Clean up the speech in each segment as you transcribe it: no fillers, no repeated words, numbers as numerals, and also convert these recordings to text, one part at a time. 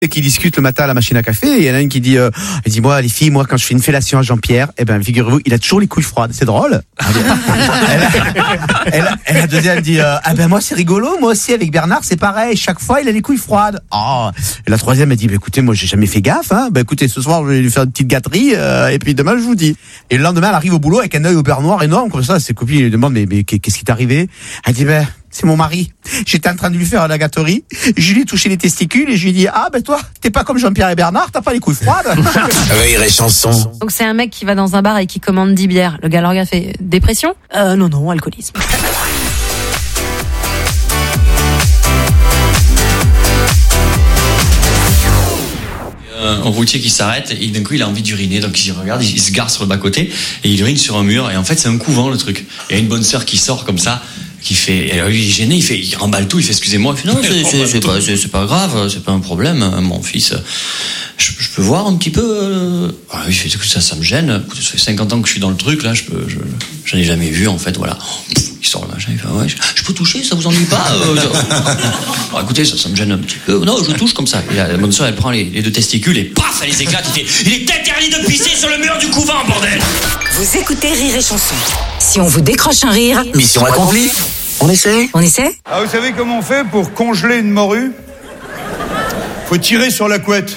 qui discutent le matin à la machine à café, et il y en a une qui dit moi les filles, moi quand je fais une fellation à Jean-Pierre, figurez-vous, il a toujours les couilles froides, c'est drôle. La deuxième dit moi c'est rigolo, moi aussi avec Bernard c'est pareil, chaque fois il a les couilles froides. Et la troisième elle dit écoutez, moi j'ai jamais fait gaffe, écoutez, ce soir je vais lui faire une petite gâterie et puis demain je vous dis. Et le lendemain elle arrive au boulot avec un œil au beurre noir énorme comme ça, ses copines lui demandent mais qu'est-ce qui t'est arrivé? Elle dit c'est mon mari. J'étais en train de lui faire la gâterie. Je lui ai touché les testicules et je lui ai dit toi, t'es pas comme Jean-Pierre et Bernard, t'as pas les couilles froides. Rire et chanson. Donc c'est un mec qui va dans un bar et qui commande 10 bières. Le gars leur gars fait dépression? Non, alcoolisme. Un routier qui s'arrête et d'un coup il a envie d'uriner, donc il regarde, il se gare sur le bas-côté et il urine sur un mur, et en fait c'est un couvent le truc. Il y a une bonne sœur qui sort comme ça, qui fait, et alors lui il est gêné, il remballe tout, il fait excusez-moi, il fait non c'est pas grave, c'est pas un problème, mon fils, je peux voir un petit peu. Il fait ça me gêne, ça fait 50 ans que je suis dans le truc là, j'en ai jamais vu en fait, voilà. Il sort le machin, il fait ouais, je peux toucher, ça vous ennuie pas? Écoutez, ça me gêne un petit peu. Non, je touche comme ça. Et la bonne soeur, elle prend les deux testicules et paf, elle les éclate. Il est interdit de pisser sur le mur du couvent, bordel. Vous écoutez Rire et Chanson. Si on vous décroche un rire, Mission accomplie. On essaie? On essaie? Vous savez comment on fait pour congeler une morue? Faut tirer sur la couette.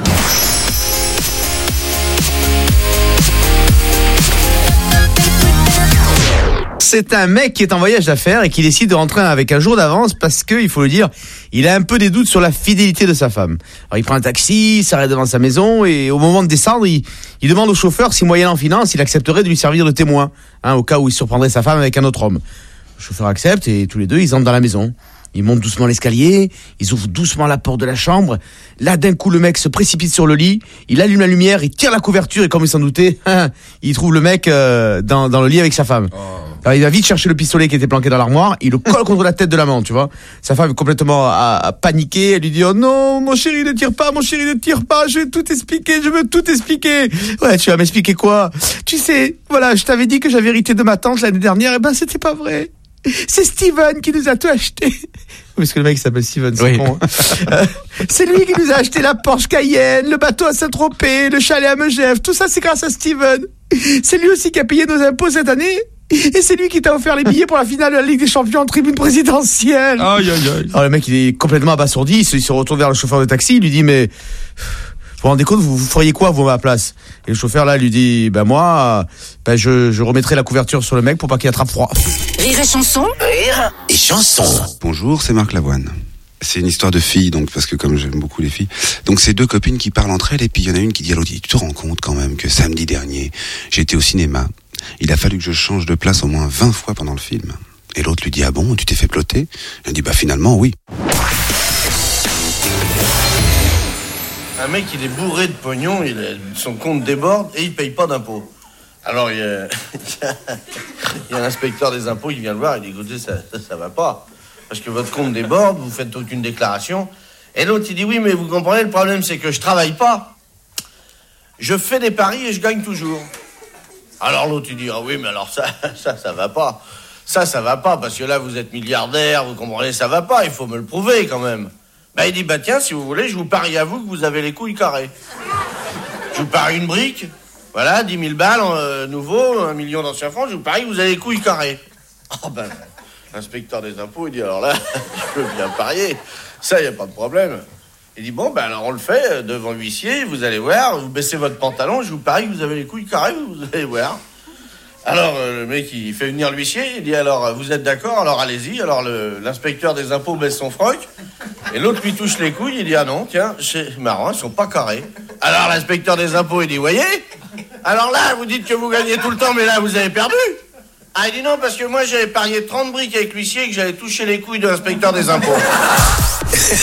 C'est un mec qui est en voyage d'affaires et qui décide de rentrer avec un jour d'avance parce que, il faut le dire, il a un peu des doutes sur la fidélité de sa femme. Alors il prend un taxi, il s'arrête devant sa maison et au moment de descendre, il demande au chauffeur si moyennant finance, il accepterait de lui servir de témoin, au cas où il surprendrait sa femme avec un autre homme. Le chauffeur accepte et tous les deux, ils entrent dans la maison. Ils montent doucement l'escalier, ils ouvrent doucement la porte de la chambre. Là, d'un coup, le mec se précipite sur le lit, il allume la lumière, il tire la couverture et comme il s'en doutait, il trouve le mec dans le lit avec sa femme. Alors, il va vite chercher le pistolet qui était planqué dans l'armoire, il le colle contre la tête de l'amant, tu vois. Sa femme est complètement paniquée, elle lui dit « Oh non, mon chéri, ne tire pas, je veux tout expliquer. » Ouais, tu vas m'expliquer quoi? Tu sais, voilà, je t'avais dit que j'avais hérité de ma tante l'année dernière, c'était pas vrai. C'est Steven qui nous a tout acheté. Parce que le mec s'appelle Steven, c'est con. C'est lui qui nous a acheté la Porsche Cayenne, le bateau à Saint-Tropez, le chalet à Megève. Tout ça, c'est grâce à Steven. C'est lui aussi qui a payé nos impôts cette année. Et c'est lui qui t'a offert les billets pour la finale de la Ligue des Champions en tribune présidentielle. Aïe. Alors le mec, il est complètement abasourdi. Il se retourne vers le chauffeur de taxi. Il lui dit, mais vous vous rendez compte, vous feriez quoi, vous, à ma place? Et le chauffeur, là, lui dit, moi, je remettrai la couverture sur le mec pour pas qu'il attrape froid. Rire et Chanson. Rire et chanson. Bonjour, c'est Marc Lavoine. C'est une histoire de filles, donc, parce que comme j'aime beaucoup les filles. Donc, c'est deux copines qui parlent entre elles, et puis il y en a une qui dit à l'autre, tu te rends compte quand même que samedi dernier, j'étais au cinéma. Il a fallu que je change de place au moins 20 fois pendant le film. Et l'autre lui dit, ah bon, tu t'es fait ploter? Elle dit, finalement, oui. Un mec, il est bourré de pognon, son compte déborde et il paye pas d'impôts. Alors, il y a l'inspecteur des impôts qui vient le voir, il dit, écoutez, ça va pas. Parce que votre compte déborde, vous faites aucune déclaration. Et l'autre, il dit, oui, mais vous comprenez, le problème, c'est que je travaille pas. Je fais des paris et je gagne toujours. Alors l'autre, il dit, ah oui, mais alors ça va pas. Ça va pas, parce que là, vous êtes milliardaire, vous comprenez, ça va pas, il faut me le prouver quand même. Il dit, tiens, si vous voulez, je vous parie à vous que vous avez les couilles carrées. Je vous parie une brique, voilà, 10 000 balles, nouveau, 1 million d'anciens francs, je vous parie que vous avez les couilles carrées. L'inspecteur des impôts, il dit, alors là, je peux bien parier, ça, y a pas de problème. Il dit, alors on le fait, devant l'huissier, vous allez voir, vous baissez votre pantalon, je vous parie que vous avez les couilles carrées, vous allez voir. Alors, le mec, il fait venir l'huissier, il dit, alors, vous êtes d'accord, alors allez-y. Alors, l'inspecteur des impôts baisse son froc, et l'autre lui touche les couilles, il dit, ah non, tiens, c'est marrant, elles sont pas carrées. Alors, l'inspecteur des impôts, il dit, voyez, alors là, vous dites que vous gagnez tout le temps, mais là, vous avez perdu. Ah, il dit, non, parce que moi, j'avais parié 30 briques avec l'huissier, que j'allais toucher les couilles de l'inspecteur des impôts.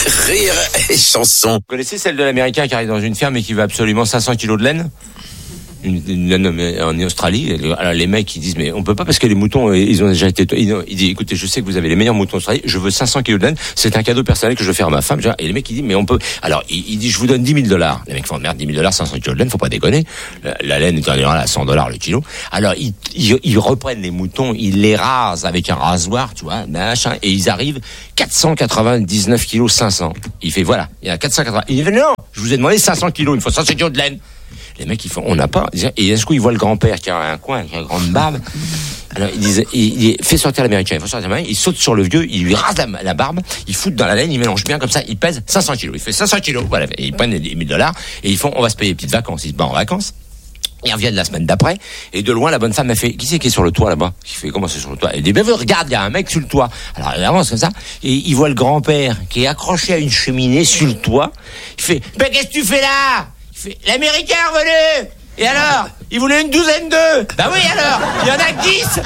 Rire et chanson. Vous connaissez celle de l'Américain qui arrive dans une ferme et qui veut absolument 500 kilos de laine? en Australie. Alors les mecs ils disent mais on peut pas parce que les moutons ils ont déjà été. Il dit écoutez je sais que vous avez les meilleurs moutons d'Australie, je veux 500 kilos de laine, c'est un cadeau personnel que je veux faire à ma femme. Et les mecs ils disent mais on peut. Alors il dit je vous donne $10,000. Les mecs font merde $10,000 500 kilos de laine, faut pas déconner. La laine est en général à $100 le kilo. Alors ils reprennent les moutons, ils les rasent avec un rasoir, tu vois, machin, et ils arrivent 499 kilos 500. Il fait voilà, il y a 480. Il fait non, je vous ai demandé 500 kilos, il faut 500 kilos de laine. Les mecs ils font on n'a pas. Et d'un coup ils voient le grand-père qui a un coin, qui a une grande barbe. Alors ils disent il fait sortir l'américain, il faut sortir l'américain, il saute sur le vieux, il lui rase la barbe, il fout dans la laine, il mélange bien comme ça, il pèse 500 kilos. Il fait 500 kilos, voilà, et ils prennent les $1,000 et ils font on va se payer des petites vacances. Ils se barrent en vacances. Ils reviennent la semaine d'après, et de loin, la bonne femme a fait, qui c'est qui est sur le toit là-bas? Il fait, comment c'est sur le toit? Elle dit, ben, regarde, il y a un mec sur le toit. Alors, il avance comme ça, et il voit le grand-père qui est accroché à une cheminée sur le toit. Il fait, ben, qu'est-ce que tu fais là? Il fait, l'américain est revenu! Et alors? Il voulait une douzaine d'œufs! Ben oui, alors! Il y en a que 10!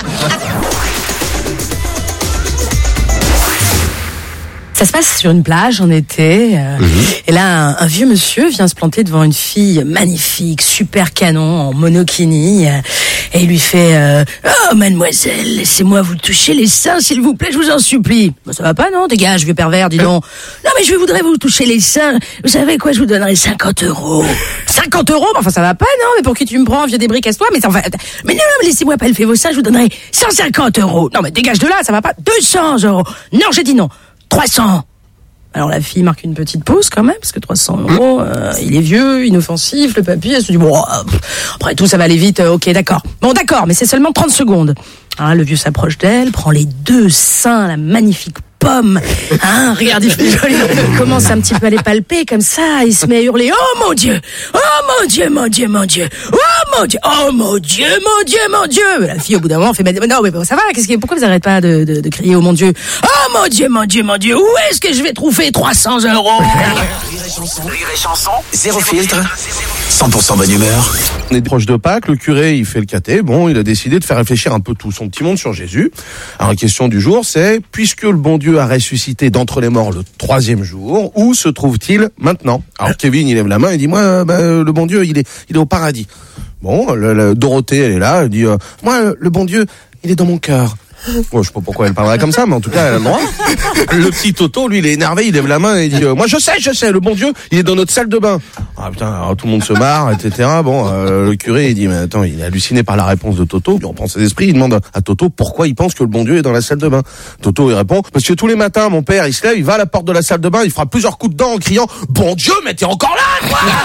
Ça se passe sur une plage en été. Et là, un vieux monsieur vient se planter devant une fille magnifique, super canon, en monokini. Et il lui fait oh, mademoiselle, laissez-moi vous toucher les seins, s'il vous plaît, je vous en supplie. Bah, ça va pas, non? Dégage, vieux pervers, dis donc. Non, mais je voudrais vous toucher les seins. Vous savez quoi, je vous donnerai 50 €. 50 €? Enfin, ça va pas, non? Mais pour qui tu me prends, vieux débris, casse-toi. Mais enfin, mais non, mais laissez-moi pas le faire vos seins, je vous donnerai 150 €. Non, mais dégage de là, ça va pas. 200 €. Non, j'ai dit non. 300. Alors la fille marque une petite pause quand même, parce que 300 €, il est vieux, inoffensif, le papy, elle se dit bon, après tout ça va aller vite, ok d'accord. Bon d'accord, mais c'est seulement 30 secondes. Alors, le vieux s'approche d'elle, prend les deux seins, la magnifique pomme, hein, regarde, il commence un petit peu à les palper comme ça, il se met à hurler, oh mon Dieu, oh mon Dieu, mon Dieu, mon Dieu, oh mon Dieu, oh mon Dieu, mon Dieu, mon Dieu. La fille au bout d'un moment fait, non mais ça va, pourquoi vous n'arrêtez pas de crier oh mon Dieu, oh mon Dieu, mon Dieu, mon Dieu, où est-ce que je vais trouver 300 €? Rire et chanson, zéro filtre, 100% bonne humeur. On est proche de Pâques, le curé il fait le caté, bon il a décidé de faire réfléchir un peu tout son petit monde sur Jésus. Alors la question du jour c'est, puisque le bon Dieu a ressuscité d'entre les morts le 3e jour, où se trouve-t-il maintenant? Alors Kevin il lève la main et dit moi le bon Dieu il est au paradis. Bon, Dorothée elle est là, elle dit moi le bon Dieu il est dans mon cœur. Bon, je sais pas pourquoi elle parlerait comme ça, mais en tout cas, elle a le droit. Le petit Toto, lui, il est énervé, il lève la main et il dit moi je sais, le bon Dieu, il est dans notre salle de bain. Ah putain, alors, tout le monde se marre, etc. Bon, le curé, il dit mais attends, il est halluciné par la réponse de Toto, il reprend ses esprits, il demande à Toto pourquoi il pense que le bon Dieu est dans la salle de bain. Toto, il répond parce que tous les matins, mon père, il se lève, il va à la porte de la salle de bain, il fera plusieurs coups de dents en criant bon Dieu, mais t'es encore là, quoi.